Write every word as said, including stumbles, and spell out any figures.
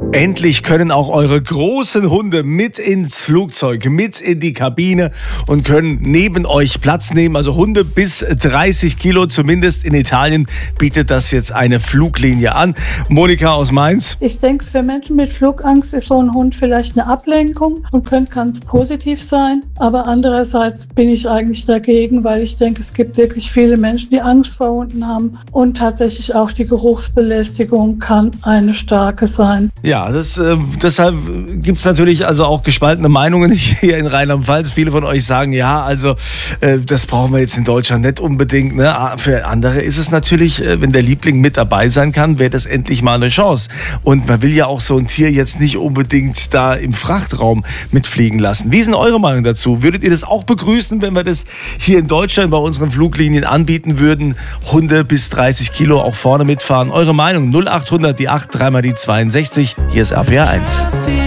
Endlich können auch eure großen Hunde mit ins Flugzeug, mit in die Kabine und können neben euch Platz nehmen. Also Hunde bis dreißig Kilo, zumindest in Italien bietet das jetzt eine Fluglinie an. Monika aus Mainz. Ich denke, für Menschen mit Flugangst ist so ein Hund vielleicht eine Ablenkung und könnte ganz positiv sein. Aber andererseits bin ich eigentlich dagegen, weil ich denke, es gibt wirklich viele Menschen, die Angst vor Hunden haben. Und tatsächlich auch die Geruchsbelästigung kann eine starke sein. Ja, das, äh, deshalb gibt es natürlich also auch gespaltene Meinungen hier in Rheinland-Pfalz. Viele von euch sagen, ja, also äh, das brauchen wir jetzt in Deutschland nicht unbedingt. Ne? Für andere ist es natürlich, äh, wenn der Liebling mit dabei sein kann, wäre das endlich mal eine Chance. Und man will ja auch so ein Tier jetzt nicht unbedingt da im Frachtraum mitfliegen lassen. Wie ist denn eure Meinung dazu? Würdet ihr das auch begrüßen, wenn wir das hier in Deutschland bei unseren Fluglinien anbieten würden? Hunde bis dreißig Kilo auch vorne mitfahren. Eure Meinung null acht hundert, die acht, dreimal die zweiundsechzig. Hier ist R P R eins.